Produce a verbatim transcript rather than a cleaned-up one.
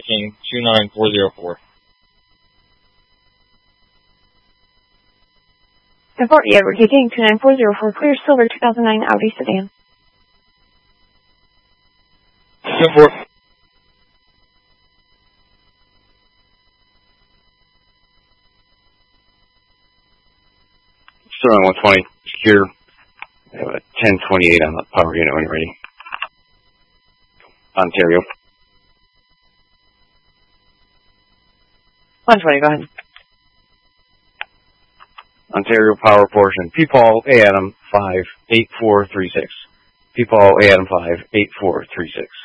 King two nine four zero four. ten forty Edward King two nine four zero four, clear silver two thousand nine Audi sedan. ten four. Sterling one twenty, secure. I have a ten twenty-eight on the power unit when you're ready. Ontario. one twenty, go ahead. Ontario power portion. P Paul A Adam five eight four three six. P Paul A Adam five eight four three six.